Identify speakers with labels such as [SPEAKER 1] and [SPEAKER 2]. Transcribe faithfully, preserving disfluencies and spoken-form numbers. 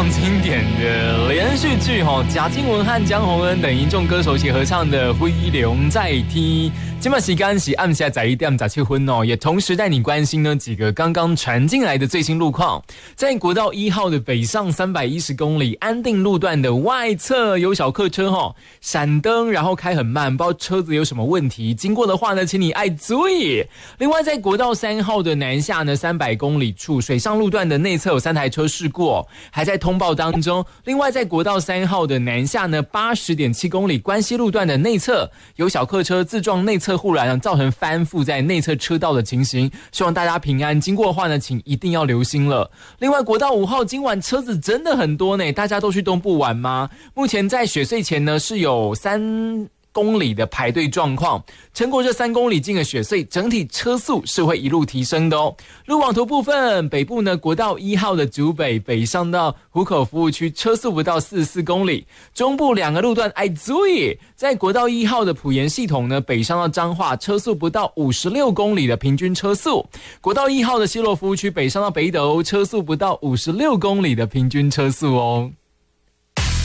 [SPEAKER 1] 常经典的连续剧哈，贾静雯和江宏恩等一众歌手一起合唱的《飞龙在天》。今晚时间是暗下十一点十七分哦，也同时带你关心呢几个刚刚传进来的最新路况。在国道一号的北上三百一十公里安定路段的外侧有小客车哈，闪灯然后开很慢，不知道车子有什么问题，经过的话呢，请你爱注意。另外在国道三号的南下呢三百公里处水上路段的内侧有三台车事故，还在通报当中。另外在国道三号的南下呢八十点七公里关西路段的内侧有小客车自撞内侧护栏，造成翻覆在内侧车道的情形，希望大家平安，经过的话呢请一定要留心了。另外国道五号今晚车子真的很多呢，大家都去东部玩吗？目前在雪隧前呢是有三公里的排队状况，撑过这三公里进了雪隧，整体车速是会一路提升的哦。路网图部分，北部呢国道一号的竹北北上到湖口服务区车速不到四十四公里，中部两个路段爱注意，在国道一号的埔盐系统呢北上到彰化车速不到五十六公里的平均车速，国道一号的西螺服务区北上到北斗车速不到五十六公里的平均车速哦。